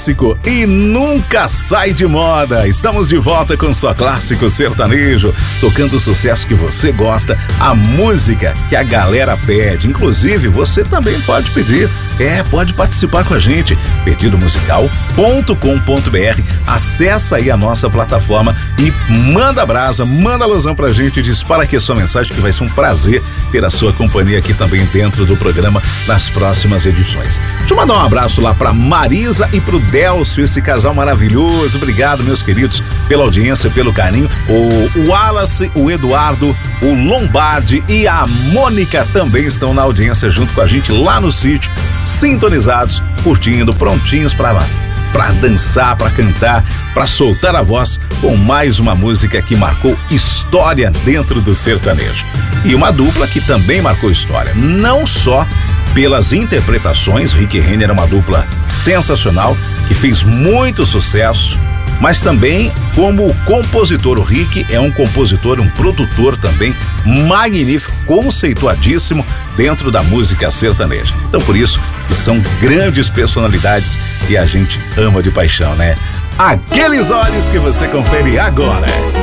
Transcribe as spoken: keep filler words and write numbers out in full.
E nunca sai de moda. Estamos de volta com Só Clássico Sertanejo, tocando o sucesso que você gosta, a música que a galera pede. Inclusive, você também pode pedir. É, pode participar com a gente. pedido musical ponto com ponto b r. Acessa aí a nossa plataforma e manda brasa, manda alusão pra gente e dispara aqui a sua mensagem, que vai ser um prazer ter a sua companhia aqui também dentro do programa nas próximas edições. Deixa eu mandar um abraço lá pra Marisa e pro Delcio, esse casal maravilhoso. Obrigado, meus queridos, pela audiência, pelo carinho. O Wallace, o Eduardo, o Lombardi e a Mônica também estão na audiência junto com a gente lá no sítio, sintonizados, curtindo, prontinhos para para dançar, para cantar, para soltar a voz com mais uma música que marcou história dentro do sertanejo. E uma dupla que também marcou história, não só pelas interpretações. Rick e Renner é uma dupla sensacional, que fez muito sucesso, mas também como o compositor. O Rick é um compositor, um produtor também magnífico, conceituadíssimo dentro da música sertaneja. Então, por isso que são grandes personalidades e a gente ama de paixão, né? Aqueles Olhos, que você confere agora.